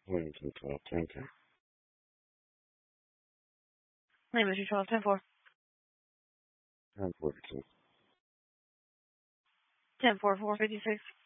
Williamson 12, 10, 10. Name is 12, 10, 4. 10, 42. 10, 4, 456.